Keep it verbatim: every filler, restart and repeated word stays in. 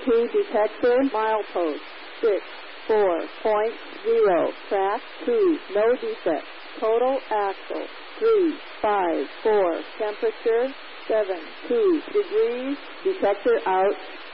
two detector, milepost six four point zero, track two, no defect. Total axle three five four, temperature seven two degrees, detector out.